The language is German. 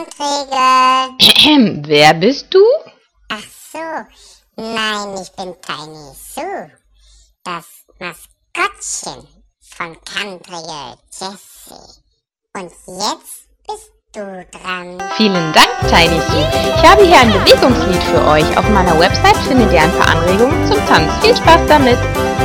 Kantregel. Wer bist du? Ach so, nein, ich bin Tiny Sue, das Maskottchen von Kantregel Jessie. Und jetzt bist du dran. Vielen Dank, Tiny Sue. Ich habe hier ein Bewegungslied für euch. Auf meiner Website findet ihr ein paar Anregungen zum Tanz. Viel Spaß damit!